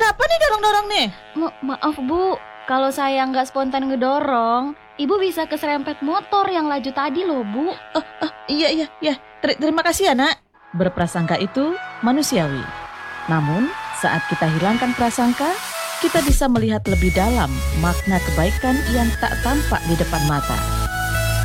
siapa nih dorong-dorong nih? Maaf Bu, kalau saya nggak spontan ngedorong, Ibu bisa keserempet motor yang laju tadi loh Bu. Iya. Terima kasih ya, Nak. Berprasangka itu manusiawi. Namun, saat kita hilangkan prasangka, kita bisa melihat lebih dalam makna kebaikan yang tak tampak di depan mata.